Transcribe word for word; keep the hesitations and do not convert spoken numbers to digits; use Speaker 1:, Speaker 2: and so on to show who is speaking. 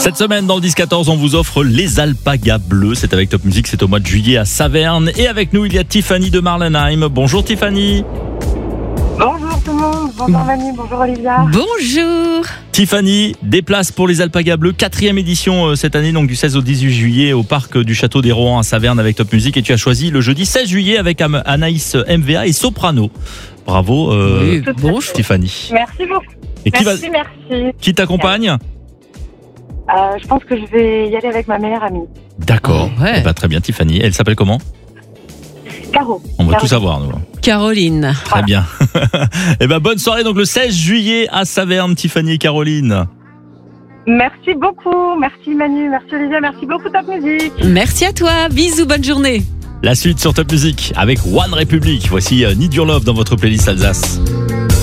Speaker 1: Cette semaine, dans le dix quatorze, on vous offre les alpagas bleus. C'est avec Top Music, c'est au mois de juillet à Saverne. Et avec nous, il y a Tiffany de Marlenheim. Bonjour Tiffany.
Speaker 2: Bonjour tout le monde, bonjour Manu, bonjour Olivia.
Speaker 3: Bonjour.
Speaker 1: Tiffany, des places pour les alpagas bleus, quatrième édition euh, cette année, donc du seize au dix-huit juillet au parc du Château des Rohan à Saverne avec Top Music. Et tu as choisi le jeudi seize juillet avec Am- Anaïs M V A et Soprano. Bravo euh,
Speaker 3: Oui, bonjour.
Speaker 1: Tiffany.
Speaker 2: Merci beaucoup.
Speaker 1: Et qui, va,
Speaker 2: Merci, merci.
Speaker 1: qui t'accompagne?
Speaker 2: Euh, je pense que je vais y aller avec ma meilleure amie,
Speaker 1: D'accord,
Speaker 3: Ouais.
Speaker 1: Eh ben, très bien Tiffany. Elle s'appelle comment?
Speaker 2: Caro.
Speaker 1: On va
Speaker 2: Caro.
Speaker 1: tout savoir nous.
Speaker 3: Caroline.
Speaker 1: Très bien. Eh ben bonne soirée donc le seize juillet à Saverne, Tiffany et Caroline.
Speaker 2: Merci beaucoup, merci Manu, merci Olivia, merci beaucoup Top Music.
Speaker 3: Merci à toi. Bisous, bonne journée.
Speaker 1: La suite sur Top Music avec One Republic. Voici euh, Need Your Love dans votre playlist Alsace.